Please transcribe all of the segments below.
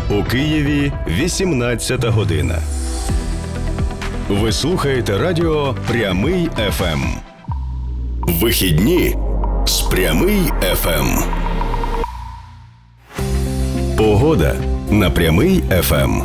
У Києві 18 година. Ви слухаєте радіо «Прямий ФМ». Вихідні з «Прямий ФМ». Погода на «Прямий ФМ».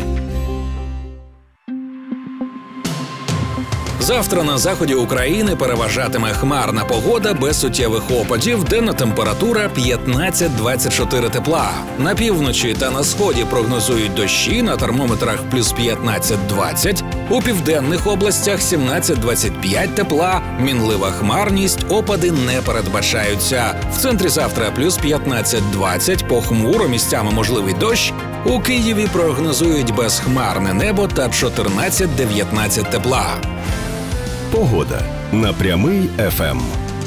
Завтра на заході України переважатиме хмарна погода без суттєвих опадів, денна температура 15-24 тепла. На півночі та на сході прогнозують дощі, на термометрах плюс 15-20, у південних областях 17-25 тепла, мінлива хмарність, опади не передбачаються. В центрі завтра плюс 15-20, похмуро, місцями можливий дощ. У Києві прогнозують безхмарне небо та 14-19 тепла. Погода на «Прямий ФМ».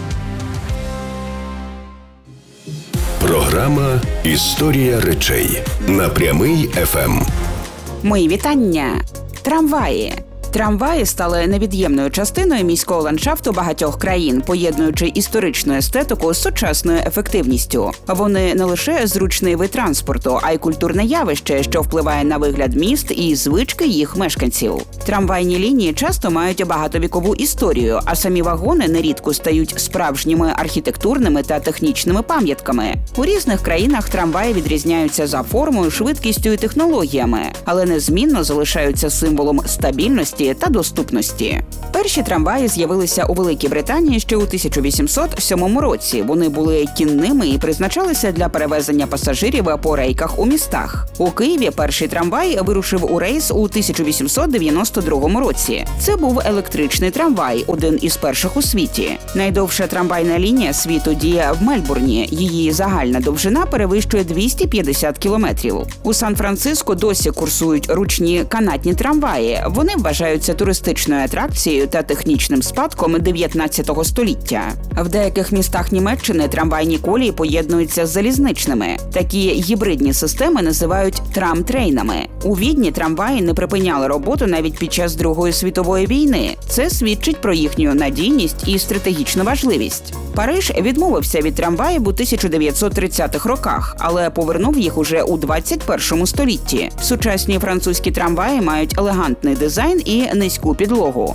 Програма «Історія речей» на «Прямий ФМ». Мої вітання! Трамваї. Трамваї стали невід'ємною частиною міського ландшафту багатьох країн, поєднуючи історичну естетику з сучасною ефективністю. Вони не лише зручний вид транспорту, а й культурне явище, що впливає на вигляд міст і звички їх мешканців. Трамвайні лінії часто мають багатовікову історію, а самі вагони нерідко стають справжніми архітектурними та технічними пам'ятками. У різних країнах трамваї відрізняються за формою, швидкістю і технологіями, але незмінно залишаються символом стабільності та доступності. Перші трамваї з'явилися у Великій Британії ще у 1807 році. Вони були кінними і призначалися для перевезення пасажирів по рейках у містах. У Києві перший трамвай вирушив у рейс у 1892 році. Це був електричний трамвай, один із перших у світі. Найдовша трамвайна лінія світу діє в Мельбурні. Її загальна довжина перевищує 250 кілометрів. У Сан-Франциско досі курсують ручні канатні трамваї. Вони вважаються туристичною атракцією та технічним спадком 19 століття. В деяких містах Німеччини трамвайні колії поєднуються з залізничними. Такі гібридні системи називають трамтрейнами. У Відні трамваї не припиняли роботу навіть під час Другої світової війни. Це свідчить про їхню надійність і стратегічну важливість. Париж відмовився від трамваїв у 1930-х роках, але повернув їх уже у 21 столітті. Сучасні французькі трамваї мають елегантний дизайн і низьку підлогу.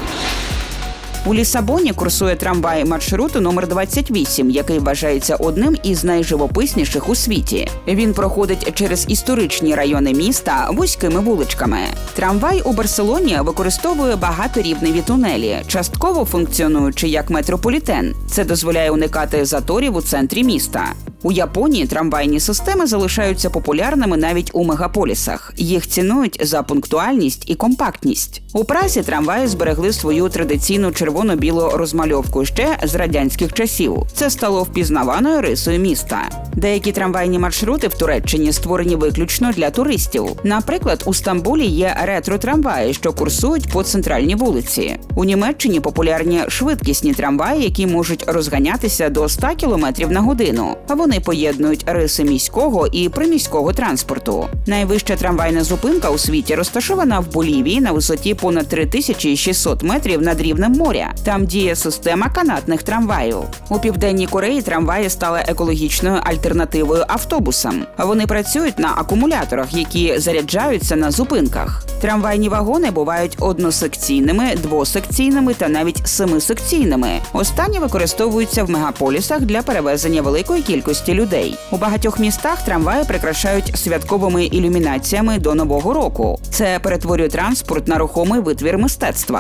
У Лісабоні курсує трамвай маршруту номер 28, який вважається одним із найживописніших у світі. Він проходить через історичні райони міста вузькими вуличками. Трамвай у Барселоні використовує багаторівневі тунелі, частково функціонуючи як метрополітен. Це дозволяє уникати заторів у центрі міста. У Японії трамвайні системи залишаються популярними навіть у мегаполісах. Їх цінують за пунктуальність і компактність. У Празі трамваї зберегли свою традиційну червоно-білу розмальовку ще з радянських часів. Це стало впізнаваною рисою міста. Деякі трамвайні маршрути в Туреччині створені виключно для туристів. Наприклад, у Стамбулі є ретро-трамваї, що курсують по центральній вулиці. У Німеччині популярні швидкісні трамваї, які можуть розганятися до 100 км на годину. Вони поєднують риси міського і приміського транспорту. Найвища трамвайна зупинка у світі розташована в Болівії на висоті понад 3600 метрів над рівнем моря. Там діє система канатних трамваїв. У Південній Кореї трамваї стали екологічною альтернативою автобусам. Вони працюють на акумуляторах, які заряджаються на зупинках. Трамвайні вагони бувають односекційними, двосекційними та навіть семисекційними. Останні використовуються в мегаполісах для перевезення великої кількості людей. У багатьох містах трамваї прикрашають святковими ілюмінаціями до Нового року. Це перетворює транспорт на рухомий витвір мистецтва.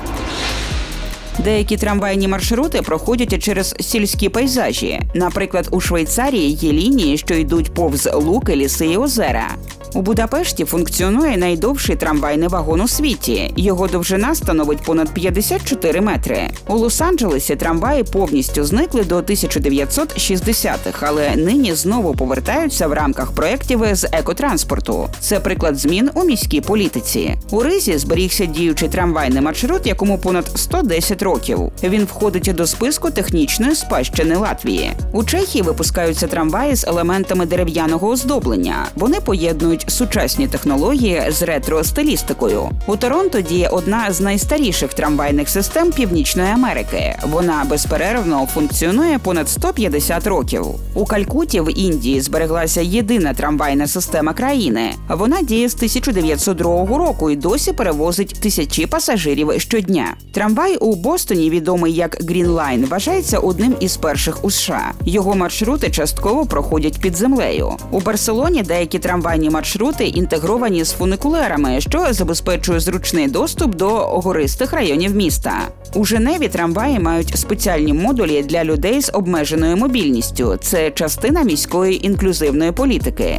Деякі трамвайні маршрути проходять через сільські пейзажі. Наприклад, у Швейцарії є лінії, що йдуть повз луки, ліси і озера. У Будапешті функціонує найдовший трамвайний вагон у світі. Його довжина становить понад 54 метри. У Лос-Анджелесі трамваї повністю зникли до 1960-х, але нині знову повертаються в рамках проєктів з екотранспорту. Це приклад змін у міській політиці. У Ризі зберігся діючий трамвайний маршрут, якому понад 110 років. Він входить до списку технічної спадщини Латвії. У Чехії випускаються трамваї з елементами дерев'яного оздоблення. Вони поєднують сучасні технології з ретро-стилістикою. У Торонто діє одна з найстаріших трамвайних систем Північної Америки. Вона безперервно функціонує понад 150 років. У Калькутті в Індії збереглася єдина трамвайна система країни. Вона діє з 1902 року і досі перевозить тисячі пасажирів щодня. Трамвай у Бостоні, відомий як Green Line, вважається одним із перших у США. Його маршрути частково проходять під землею. У Барселоні деякі трамвайні маршрути інтегровані з фуникулерами, що забезпечує зручний доступ до гористих районів міста. У Женеві трамваї мають спеціальні модулі для людей з обмеженою мобільністю. Це частина міської інклюзивної політики.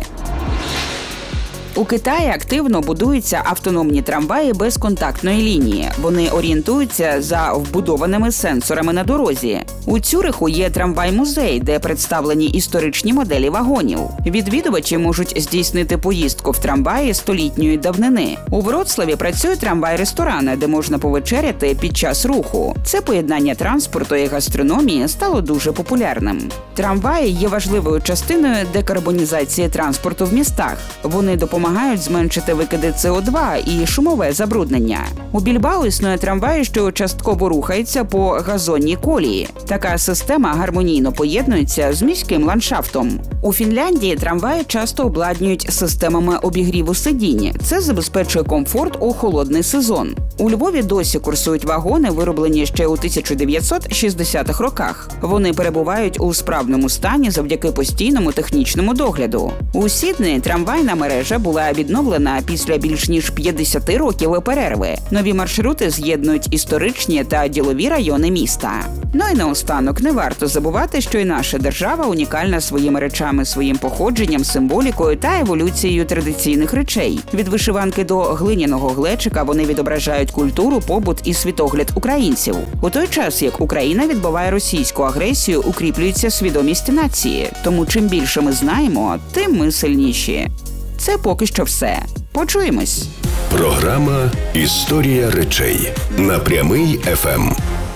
У Китаї активно будуються автономні трамваї без контактної лінії. Вони орієнтуються за вбудованими сенсорами на дорозі. У Цюриху є трамвай-музей, де представлені історичні моделі вагонів. Відвідувачі можуть здійснити поїздку в трамваї столітньої давнини. У Вроцлаві працює трамвай-ресторан, де можна повечеряти під час руху. Це поєднання транспорту і гастрономії стало дуже популярним. Трамваї є важливою частиною декарбонізації транспорту в містах. Вони допомагають зменшити викиди СО2 і шумове забруднення. У Більбао існує трамвай, що частково рухається по газонній колії. Така система гармонійно поєднується з міським ландшафтом. У Фінляндії трамваї часто обладнують системами обігріву сидінь. Це забезпечує комфорт у холодний сезон. У Львові досі курсують вагони, вироблені ще у 1960-х роках. Вони перебувають у справному стані завдяки постійному технічному догляду. У Сіднеї трамвайна мережа була відновлена після більш ніж 50 років перерви. Нові маршрути з'єднують історичні та ділові райони міста. Ну і наостанок, не варто забувати, що і наша держава унікальна своїми речами, своїм походженням, символікою та еволюцією традиційних речей. Від вишиванки до глиняного глечика вони відображають культуру, побут і світогляд українців. У той час, як Україна відбиває російську агресію, укріплюється свідомість нації. Тому чим більше ми знаємо, тим ми сильніші. Це поки що все. Почуємось. Програма «Історія речей» на Прямий ФМ.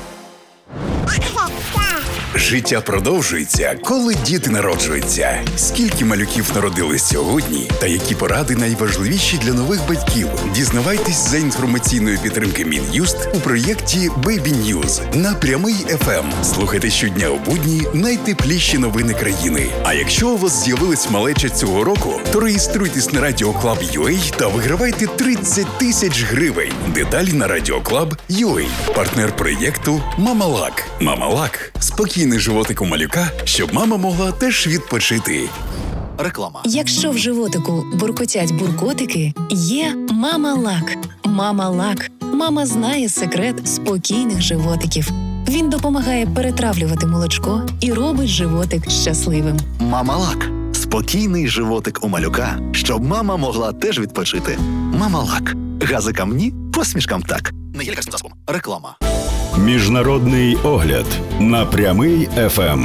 Життя продовжується, коли діти народжуються. Скільки малюків народились сьогодні та які поради найважливіші для нових батьків? Дізнавайтесь за інформаційної підтримки Мін'юст у проєкті Baby News на Прямий ФМ. Слухайте щодня у будні найтепліші новини країни. А якщо у вас з'явилась малеча цього року, то реєструйтесь на Radio Club UA та вигравайте 30 тисяч гривень. Деталі на Radio Club UA. Партнер проєкту Мамалак. Мамалак – спокійний животик у малюка, щоб мама могла теж відпочити. Реклама. Якщо в животику буркотять буркотики, є Мамалак. Мамалак. Мама знає секрет спокійних животиків. Він допомагає перетравлювати молочко і робить животик щасливим. Мамалак. Спокійний животик у малюка, щоб мама могла теж відпочити. Мамалак. Газикам ні, посмішкам так. Не є лікарським засобом. Реклама. Міжнародний огляд на Прямий ФМ.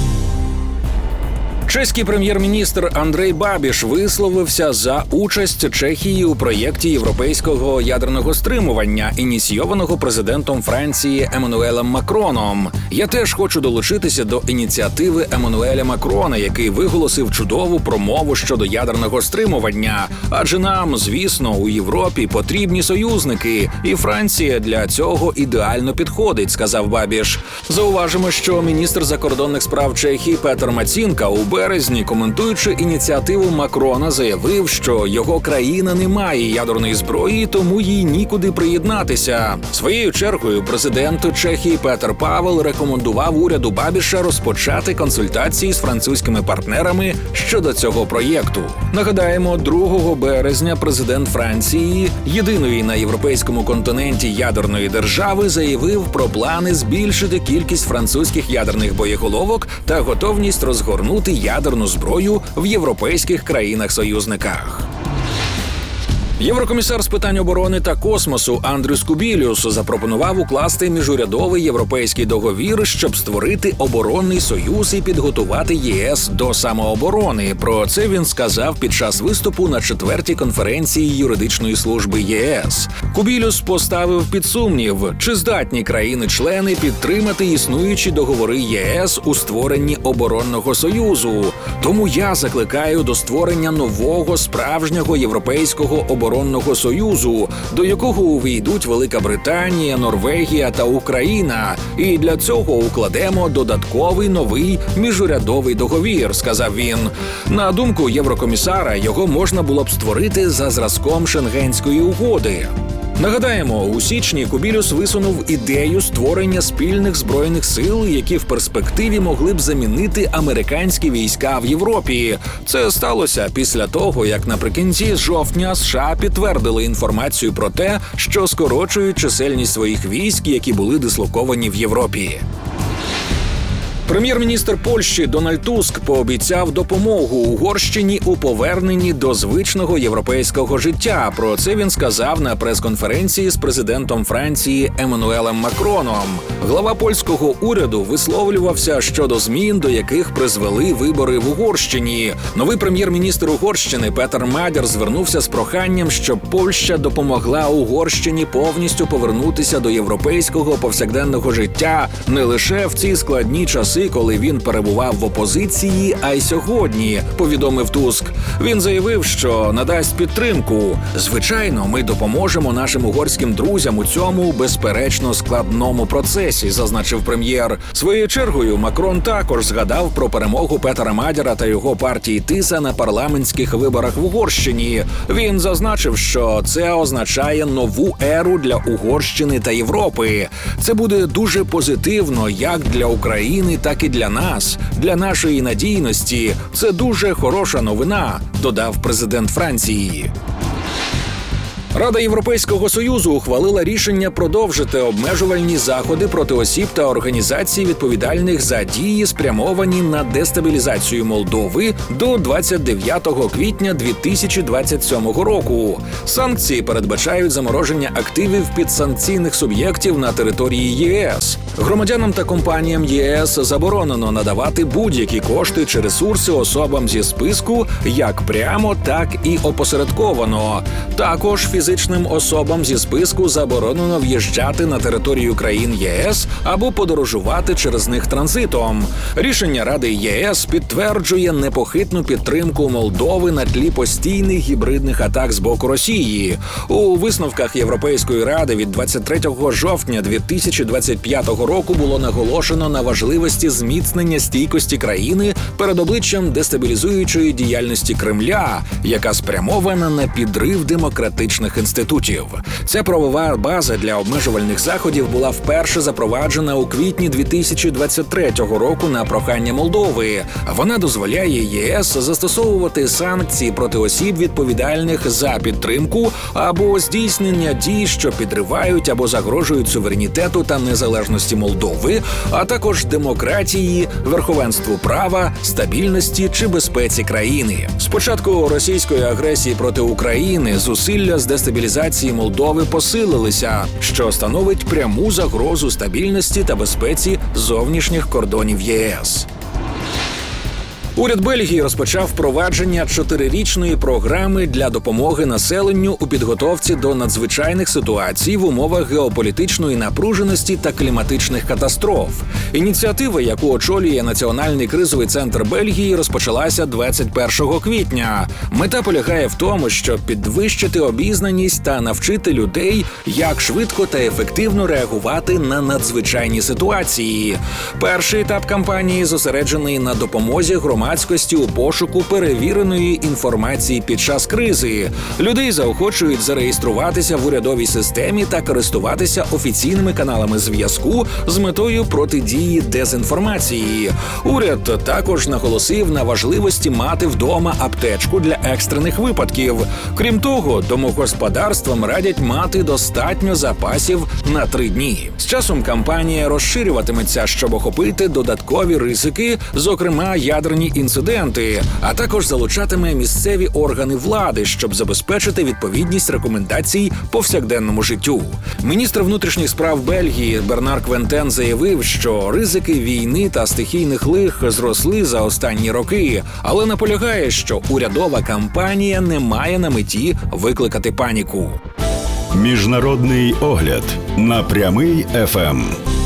Чеський прем'єр-міністр Андрей Бабіш висловився за участь Чехії у проєкті європейського ядерного стримування, ініційованого президентом Франції Еммануелем Макроном. Я теж хочу долучитися до ініціативи Еммануеля Макрона, який виголосив чудову промову щодо ядерного стримування. Адже нам, звісно, у Європі потрібні союзники, і Франція для цього ідеально підходить, сказав Бабіш. Зауважимо, що міністр закордонних справ Чехії Петр Мацінка у березні, коментуючи ініціативу Макрона, заявив, що його країна не має ядерної зброї, тому їй нікуди приєднатися. Своєю чергою президент Чехії Петр Павел рекомендував уряду Бабіша розпочати консультації з французькими партнерами щодо цього проєкту. Нагадаємо, 2 березня президент Франції, єдиної на європейському континенті ядерної держави, заявив про плани збільшити кількість французьких ядерних боєголовок та готовність розгорнути ядерну зброю в європейських країнах-союзниках. Єврокомісар з питань оборони та космосу Андрюс Кубілюс запропонував укласти міжурядовий європейський договір, щоб створити оборонний союз і підготувати ЄС до самооборони. Про це він сказав під час виступу на 4-й конференції юридичної служби ЄС. Кубілюс поставив під сумнів, чи здатні країни-члени підтримати існуючі договори ЄС у створенні оборонного союзу. Тому я закликаю до створення нового справжнього європейського оборонного союзу, до якого увійдуть Велика Британія, Норвегія та Україна. І для цього укладемо додатковий новий міжурядовий договір, сказав він. На думку єврокомісара, його можна було б створити за зразком Шенгенської угоди. Нагадаємо, у січні Кубілюс висунув ідею створення спільних збройних сил, які в перспективі могли б замінити американські війська в Європі. Це сталося після того, як наприкінці жовтня США підтвердили інформацію про те, що скорочують чисельність своїх військ, які були дислоковані в Європі. Прем'єр-міністр Польщі Дональд Туск пообіцяв допомогу Угорщині у поверненні до звичного європейського життя. Про це він сказав на прес-конференції з президентом Франції Еммануелем Макроном. Глава польського уряду висловлювався щодо змін, до яких призвели вибори в Угорщині. Новий прем'єр-міністр Угорщини Петер Мадяр звернувся з проханням, щоб Польща допомогла Угорщині повністю повернутися до європейського повсякденного життя не лише в ці складні часи, коли він перебував в опозиції, а й сьогодні, повідомив Туск. Він заявив, що надасть підтримку. Звичайно, ми допоможемо нашим угорським друзям у цьому безперечно складному процесі, зазначив прем'єр. Своєю чергою Макрон також згадав про перемогу Петера Мадяра та його партії Тиса на парламентських виборах в Угорщині. Він зазначив, що це означає нову еру для Угорщини та Європи. Це буде дуже позитивно як для України, так і для нас, для нашої надійності. Це дуже хороша новина, додав президент Франції. Рада Європейського Союзу ухвалила рішення продовжити обмежувальні заходи проти осіб та організацій, відповідальних за дії, спрямовані на дестабілізацію Молдови до 29 квітня 2027 року. Санкції передбачають замороження активів підсанкційних суб'єктів на території ЄС. Громадянам та компаніям ЄС заборонено надавати будь-які кошти чи ресурси особам зі списку як прямо, так і опосередковано. Також фізичним особам зі списку заборонено в'їжджати на територію країн ЄС або подорожувати через них транзитом. Рішення Ради ЄС підтверджує непохитну підтримку Молдови на тлі постійних гібридних атак з боку Росії. У висновках Європейської Ради від 23 жовтня 2025 року було наголошено на важливості зміцнення стійкості країни перед обличчям дестабілізуючої діяльності Кремля, яка спрямована на підрив демократичних інститутів. Ця правова база для обмежувальних заходів була вперше запроваджена у квітні 2023 року на прохання Молдови. Вона дозволяє ЄС застосовувати санкції проти осіб, відповідальних за підтримку або здійснення дій, що підривають або загрожують суверенітету та незалежності Молдови, а також демократії, верховенству права, стабільності чи безпеці країни. З початку російської агресії проти України зусилля з дестабілізації Молдови посилилися, що становить пряму загрозу стабільності та безпеці зовнішніх кордонів ЄС. Уряд Бельгії розпочав впровадження 4-річної програми для допомоги населенню у підготовці до надзвичайних ситуацій в умовах геополітичної напруженості та кліматичних катастроф. Ініціатива, яку очолює Національний кризовий центр Бельгії, розпочалася 21 квітня. Мета полягає в тому, щоб підвищити обізнаність та навчити людей, як швидко та ефективно реагувати на надзвичайні ситуації. Перший етап кампанії зосереджений на допомозі громадськості у пошуку перевіреної інформації під час кризи. Людей заохочують зареєструватися в урядовій системі та користуватися офіційними каналами зв'язку з метою протидії дезінформації. Уряд також наголосив на важливості мати вдома аптечку для екстрених випадків. Крім того, домогосподарствам радять мати достатньо запасів на 3 дні. З часом кампанія розширюватиметься, щоб охопити додаткові ризики, зокрема ядерні такі інциденти, а також залучатиме місцеві органи влади, щоб забезпечити відповідність рекомендацій повсякденному життю. Міністр внутрішніх справ Бельгії Бернар Квентен заявив, що ризики війни та стихійних лих зросли за останні роки, але наполягає, що урядова кампанія не має на меті викликати паніку. Міжнародний огляд на Прямий ФМ.